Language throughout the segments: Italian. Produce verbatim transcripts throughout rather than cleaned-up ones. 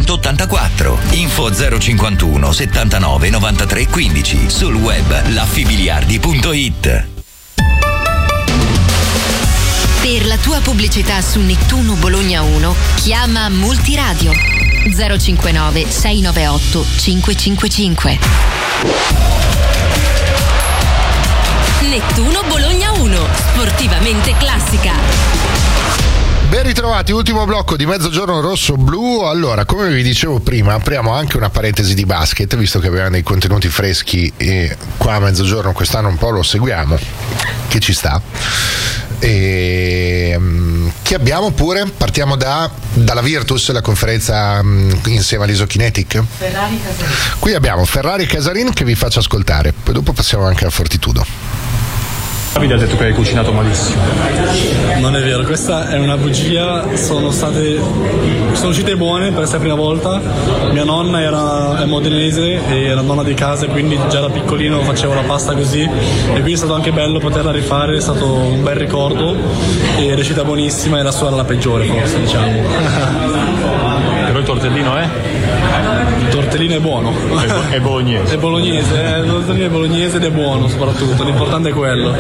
millenovecentoottantaquattro. Info zero cinquantuno settantanove novantatré quindici. Sul web laffibiliardi punto it. Per la tua pubblicità su Nettuno Bologna uno, chiama Multiradio zero cinquantanove sei novantotto cinquecentocinquantacinque. Nettuno Bologna uno, sportivamente classica. Ben ritrovati, ultimo blocco di Mezzogiorno Rosso-Blu. Allora, come vi dicevo prima, apriamo anche una parentesi di basket, visto che abbiamo dei contenuti freschi e qua a Mezzogiorno quest'anno un po' lo seguiamo, che ci sta. E che abbiamo pure? Partiamo da, dalla Virtus, la conferenza insieme all'Isokinetic. Ferrari Casarin. Qui abbiamo Ferrari Casarin che vi faccio ascoltare, poi dopo passiamo anche a Fortitudo. Davide ha detto che hai cucinato malissimo. Non è vero, questa è una bugia, sono state sono uscite buone per questa prima volta. Mia nonna era è modenese e era nonna di casa, quindi già da piccolino facevo la pasta così, e quindi è stato anche bello poterla rifare, è stato un bel ricordo e è riuscita buonissima, e la sua era la peggiore forse, diciamo. Però il tortellino è? Il tortellino è buono. È, è bolognese. È bolognese, eh, il tortellino è bolognese ed è buono soprattutto, l'importante è quello.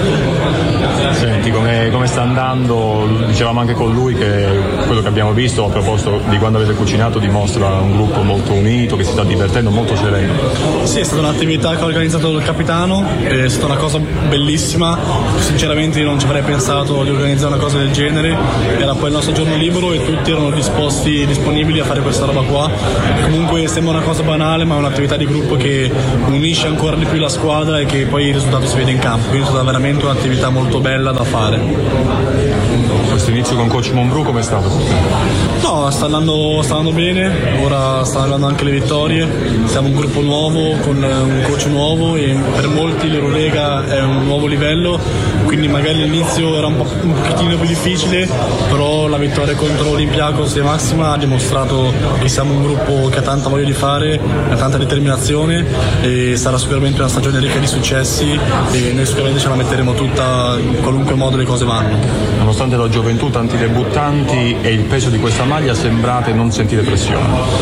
Senti, come, come sta andando? Dicevamo anche con lui che quello che abbiamo visto a proposito di quando avete cucinato dimostra un gruppo molto unito, che si sta divertendo, molto sereno. Sì, è stata un'attività che ha organizzato il capitano, è stata una cosa bellissima, sinceramente io non ci avrei pensato di organizzare una cosa del genere, era poi il nostro giorno libero e tutti erano disposti, disponibili a fare questa roba qua. Comunque sembra una cosa banale, ma è un'attività di gruppo che unisce ancora di più la squadra e che poi il risultato si vede in campo, quindi è stata veramente un'attività molto bella da fare. Questo inizio con coach Monbru come è stato? No, sta andando, sta andando bene, ora stanno arrivando anche le vittorie, siamo un gruppo nuovo con un coach nuovo e per molti l'Eurolega è un nuovo livello, quindi magari all'inizio era un, po', un pochettino più difficile, però la vittoria contro Olympiacos e Maxima ha dimostrato che siamo un gruppo che ha tanta voglia di fare, ha tanta determinazione e sarà sicuramente una stagione ricca di successi e noi sicuramente ce la metteremo tutta in qualunque modo le cose vanno. Nonostante la gioventù, tanti debuttanti e il peso di questa maglia, sembrate non sentire pressione?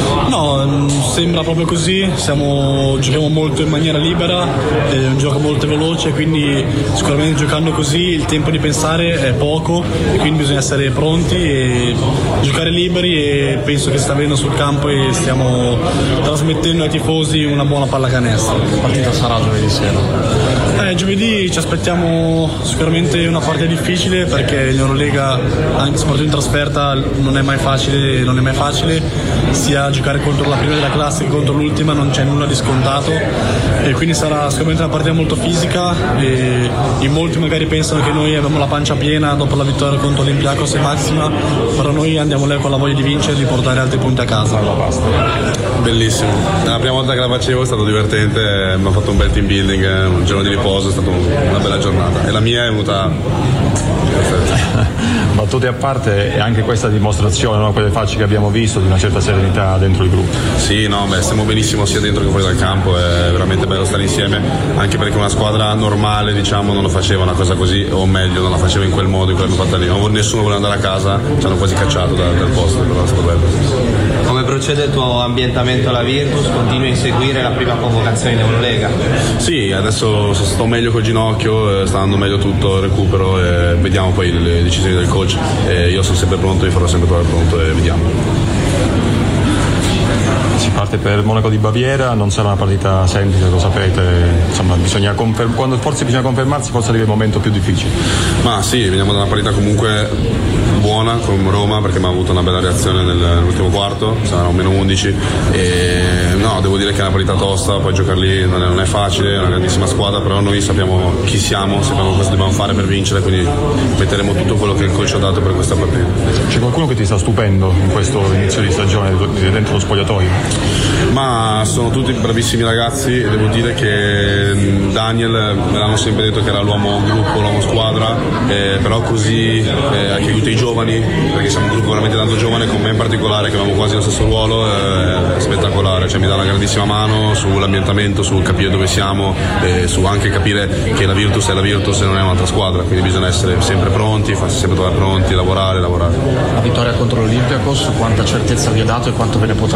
No, sembra proprio così, siamo, giochiamo molto in maniera libera, è un gioco molto veloce, quindi sicuramente giocando così il tempo di pensare è poco e quindi bisogna essere pronti e giocare liberi, e penso che sta avvenendo sul campo e stiamo trasmettendo ai tifosi una buona pallacanestro. Che partita sarà giovedì sera? Eh, giovedì ci aspettiamo sicuramente una partita difficile, perché l'Eurolega, anche soprattutto in trasferta, non è mai facile, non è mai facile, sia giocare contro la prima della classe che contro l'ultima, non c'è nulla di scontato, e quindi sarà sicuramente una partita molto fisica e in molti magari pensano che noi abbiamo la pancia piena dopo la vittoria contro Olympiacos e Maxima, però noi andiamo lì con la voglia di vincere e di portare altri punti a casa. Bellissimo, è la prima volta che la facevo, è stato divertente, abbiamo fatto un bel team building, un giorno di riposo, è stata una bella giornata e la mia è venuta perfetta. Battute a parte, e anche questa dimostrazione, no? Quelle facce che abbiamo visto, di una certa serenità dentro il gruppo. Sì, no, beh, stiamo benissimo sia dentro che fuori dal campo, è veramente bello stare insieme, anche perché una squadra normale, diciamo, non lo faceva una cosa così, o meglio non la faceva in quel modo in cui l'abbiamo fatta lì. Non, nessuno voleva andare a casa, ci hanno quasi cacciato da, dal posto, però è stato bello. Come procede il tuo ambientamento alla Virtus? Continui a inseguire la prima convocazione in Eurolega? Sì, adesso sto meglio col ginocchio, sta andando meglio tutto, recupero, e vediamo poi le decisioni del coach. E io sono sempre pronto, io farò sempre trovare pronto e vediamo. Si parte per Monaco di Baviera, non sarà una partita semplice, lo sapete, insomma bisogna confer- quando forse bisogna confermarsi, forse arriva il momento più difficile. Ma sì, veniamo da una partita comunque buona con Roma, perché mi ha avuto una bella reazione nell'ultimo quarto, sarà un meno undici, e no, devo dire che è una partita tosta, poi giocare lì non è, non è facile, è una grandissima squadra, però noi sappiamo chi siamo, sappiamo cosa dobbiamo fare per vincere, quindi metteremo tutto quello che il coach ha dato per questa partita. C'è qualcuno che ti sta stupendo in questo inizio di stagione dentro lo spogliatoio? Ma sono tutti bravissimi ragazzi, e devo dire che Daniel me l'hanno sempre detto che era l'uomo gruppo, l'uomo squadra, eh, però così eh, anche tutti i giovani, perché siamo un gruppo veramente tanto giovane, con me in particolare che abbiamo quasi lo stesso ruolo, eh, è spettacolare, cioè mi dà una grandissima mano sull'ambientamento, sul capire dove siamo, e su anche capire che la Virtus è la Virtus e non è un'altra squadra, quindi bisogna essere sempre pronti, farsi sempre trovare pronti, lavorare, lavorare. La vittoria contro l'Olympiacos, quanta certezza vi ha dato e quanto ve ne potrà